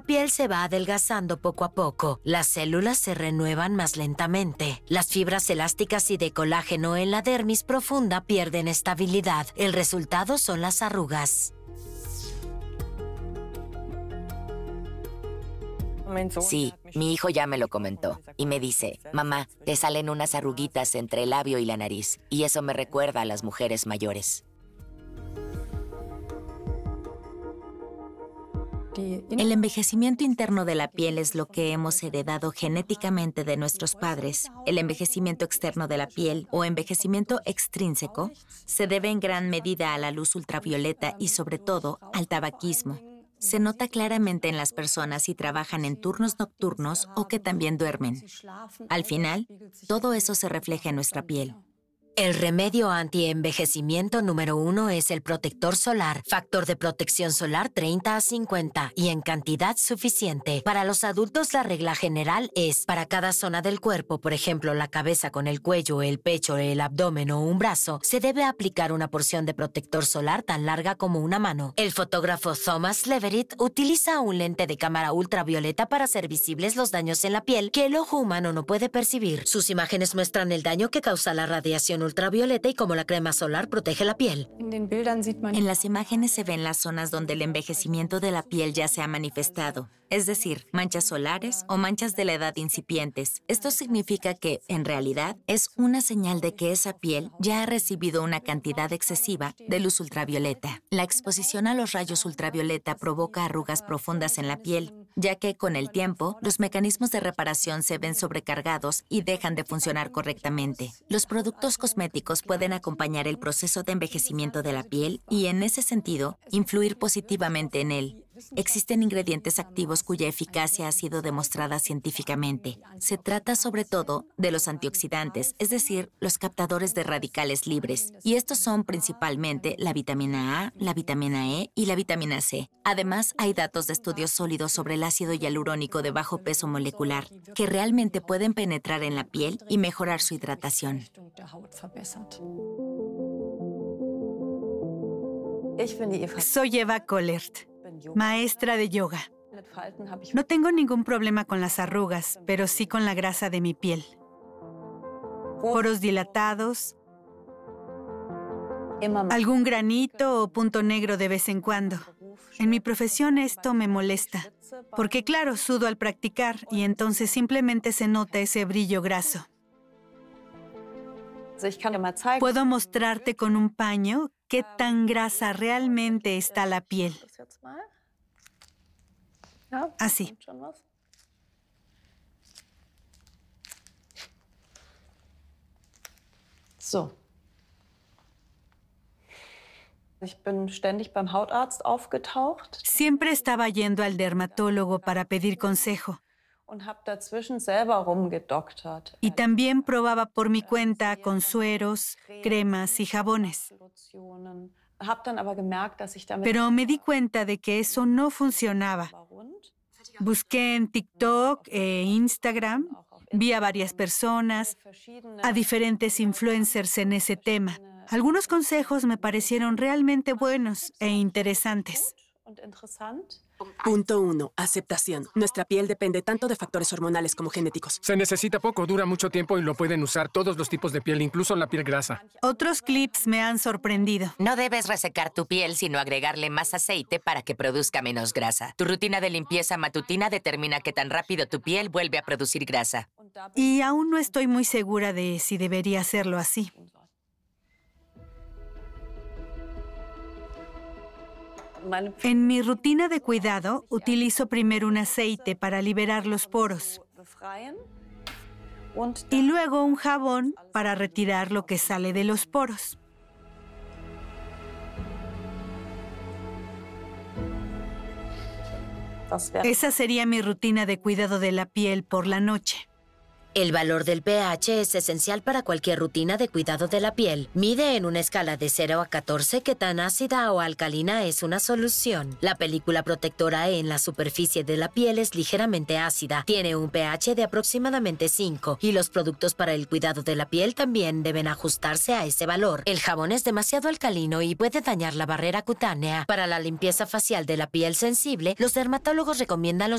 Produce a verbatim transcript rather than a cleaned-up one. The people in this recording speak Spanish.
piel se va adelgazando poco a poco. Las células se renuevan más lentamente. Las fibras elásticas y de colágeno en la dermis profunda pierden estabilidad. El resultado son las arrugas. Sí, mi hijo ya me lo comentó y me dice, mamá, te salen unas arruguitas entre el labio y la nariz y eso me recuerda a las mujeres mayores. El envejecimiento interno de la piel es lo que hemos heredado genéticamente de nuestros padres. El envejecimiento externo de la piel, o envejecimiento extrínseco, se debe en gran medida a la luz ultravioleta y sobre todo al tabaquismo. Se nota claramente en las personas si trabajan en turnos nocturnos o que también duermen. Al final, todo eso se refleja en nuestra piel. El remedio anti-envejecimiento número uno es el protector solar. Factor de protección solar treinta a cincuenta y en cantidad suficiente. Para los adultos la regla general es, para cada zona del cuerpo, por ejemplo la cabeza con el cuello, el pecho, el abdomen o un brazo, se debe aplicar una porción de protector solar tan larga como una mano. El fotógrafo Thomas Leverett utiliza un lente de cámara ultravioleta para hacer visibles los daños en la piel que el ojo humano no puede percibir. Sus imágenes muestran el daño que causa la radiación ultravioleta y cómo la crema solar protege la piel. En las imágenes se ven las zonas donde el envejecimiento de la piel ya se ha manifestado, es decir, manchas solares o manchas de la edad incipientes. Esto significa que, en realidad, es una señal de que esa piel ya ha recibido una cantidad excesiva de luz ultravioleta. La exposición a los rayos ultravioleta provoca arrugas profundas en la piel, ya que, con el tiempo, los mecanismos de reparación se ven sobrecargados y dejan de funcionar correctamente. Los productos cosméticos pueden acompañar el proceso de envejecimiento de la piel y, en ese sentido, influir positivamente en él. Existen ingredientes activos cuya eficacia ha sido demostrada científicamente. Se trata sobre todo de los antioxidantes, es decir, los captadores de radicales libres. Y estos son principalmente la vitamina A, la vitamina E y la vitamina C. Además, hay datos de estudios sólidos sobre el ácido hialurónico de bajo peso molecular, que realmente pueden penetrar en la piel y mejorar su hidratación. Soy Eva Kollert, maestra de yoga. No tengo ningún problema con las arrugas, pero sí con la grasa de mi piel. Poros dilatados, algún granito o punto negro de vez en cuando. En mi profesión esto me molesta, porque claro, sudo al practicar y entonces simplemente se nota ese brillo graso. Puedo mostrarte con un paño qué tan grasa realmente está la piel. Así. So. Ich bin ständig beim Hautarzt aufgetaucht. Siempre estaba yendo al dermatólogo para pedir consejo. Und habe dazwischen selber rumgedoktert. Y también probaba por mi cuenta con sueros, cremas y jabones. Pero me di cuenta de que eso no funcionaba. Busqué en TikTok e Instagram, vi a varias personas, a diferentes influencers en ese tema. Algunos consejos me parecieron realmente buenos e interesantes. Punto uno. Aceptación. Nuestra piel depende tanto de factores hormonales como genéticos. Se necesita poco, dura mucho tiempo y lo pueden usar todos los tipos de piel, incluso la piel grasa. Otros clips me han sorprendido. No debes resecar tu piel, sino agregarle más aceite para que produzca menos grasa. Tu rutina de limpieza matutina determina qué tan rápido tu piel vuelve a producir grasa. Y aún no estoy muy segura de si debería hacerlo así. En mi rutina de cuidado, utilizo primero un aceite para liberar los poros y luego un jabón para retirar lo que sale de los poros. Esa sería mi rutina de cuidado de la piel por la noche. El valor del pH es esencial para cualquier rutina de cuidado de la piel. Mide en una escala de cero a catorce qué tan ácida o alcalina es una solución. La película protectora en la superficie de la piel es ligeramente ácida. Tiene un pH de aproximadamente cinco y los productos para el cuidado de la piel también deben ajustarse a ese valor. El jabón es demasiado alcalino y puede dañar la barrera cutánea. Para la limpieza facial de la piel sensible, los dermatólogos recomiendan los